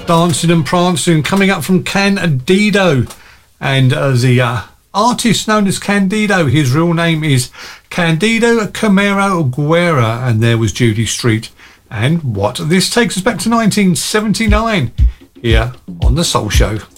Dancing and Prancing, coming up from Candido. And the artist known as Candido, his real name is Candido Camero Guerra. And there was Judy Street. And what? This takes us back to 1979 here on The Soul Show.